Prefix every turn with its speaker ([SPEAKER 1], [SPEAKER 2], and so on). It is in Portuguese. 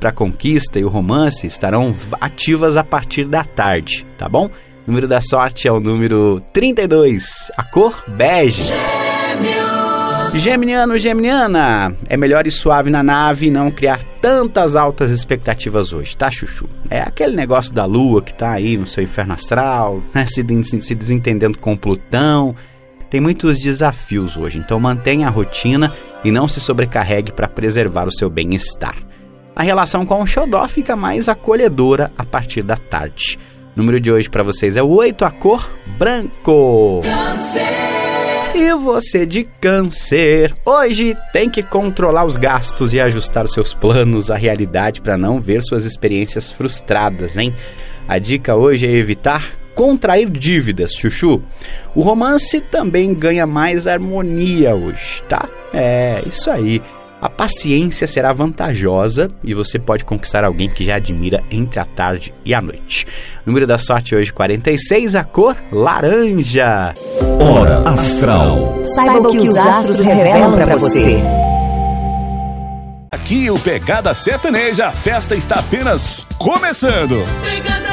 [SPEAKER 1] para a conquista e o romance estarão ativas a partir da tarde, tá bom? O número da sorte é o número 32, a cor bege. Geminiano, geminiana, é melhor ir suave na nave e não criar tantas altas expectativas hoje, tá, chuchu? É aquele negócio da lua que tá aí no seu inferno astral, né, se desentendendo com Plutão. Tem muitos desafios hoje, então mantenha a rotina e não se sobrecarregue para preservar o seu bem-estar. A relação com o xodó fica mais acolhedora a partir da tarde. O número de hoje para vocês é o 8, a cor branco. E você de Câncer, hoje tem que controlar os gastos e ajustar os seus planos à realidade para não ver suas experiências frustradas, hein? A dica hoje é evitar contrair dívidas, chuchu. O romance também ganha mais harmonia hoje, tá? É, isso aí. A paciência será vantajosa e você pode conquistar alguém que já admira entre a tarde e a noite. O número da sorte hoje, 46, a cor laranja.
[SPEAKER 2] Hora Astral.
[SPEAKER 3] Saiba o que os astros revelam para você.
[SPEAKER 2] Aqui o Pegada Sertaneja, a festa está apenas começando.